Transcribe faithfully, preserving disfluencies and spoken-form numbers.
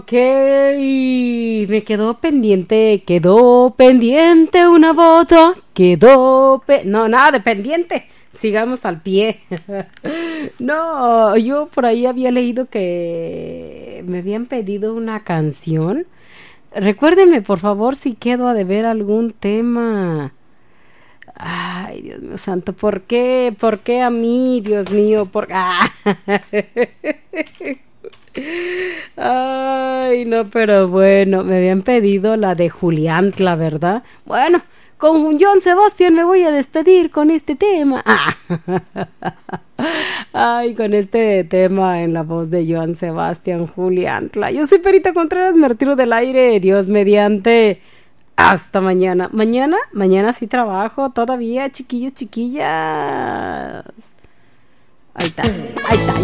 Ok, me quedó pendiente, quedó pendiente una boda, quedó... Pe no, nada de pendiente, sigamos al pie. No, yo por ahí había leído que me habían pedido una canción. Recuérdenme, por favor, si quedo a deber algún tema. Ay, Dios mío santo, ¿por qué? ¿Por qué a mí, Dios mío? ¿Por ah. Ay, no, pero bueno, me habían pedido la de Julián, la verdad. Bueno, con John Sebastián me voy a despedir con este tema. Ah. Ay, con este tema en la voz de Joan Sebastián Julián. Yo soy Perita Contreras, me retiro del aire, Dios mediante. Hasta mañana. Mañana, mañana sí trabajo todavía, chiquillos, chiquillas. Ahí está, ahí está.